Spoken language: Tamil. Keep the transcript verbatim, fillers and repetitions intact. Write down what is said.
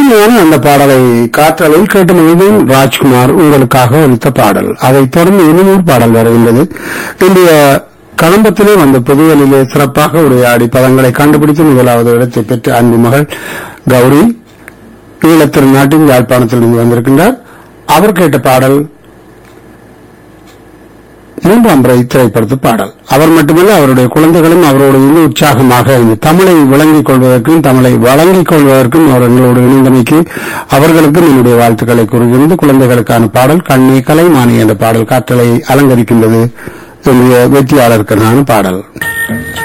இனிமையான அந்த பாடலை காற்றலில் கேட்டு மகிழ்ந்தேன். ராஜ்குமார் உங்களுக்காக ஒலித்த பாடல். அதைத் தொடர்ந்து இன்னொரு பாடல் வருகின்றது. இன்றைய கலம்பத்திலே வந்த புதுவெளியிலே சிறப்பாக உரையாடி பதங்களை கண்டுபிடித்து முதலாவது இடத்தை பெற்ற அன்பு மகள் கௌரி ஈழத்திருநாட்டின் யாழ்ப்பாணத்தில் இருந்து வந்திருக்கின்றார். அவர் கேட்ட பாடல் மூன்றாம் முறை திரைப்படத்து பாடல். அவர் மட்டுமல்ல, அவருடைய குழந்தைகளும் அவரோடு இருந்து உற்சாகமாக இந்த தமிழை விளங்கிக் கொள்வதற்கும் தமிழை வழங்கிக் கொள்வதற்கும் அவர் எங்களோடு இணைந்தமைக்கு அவர்களுக்கும் என்னுடைய வாழ்த்துக்களை கூறுகிறது. குழந்தைகளுக்கான பாடல் கண்ணே கலைமானி என்ற பாடல் காற்றலை அலங்கரிக்கின்றது. என்னுடைய வெற்றியாளருக்கான பாடல்.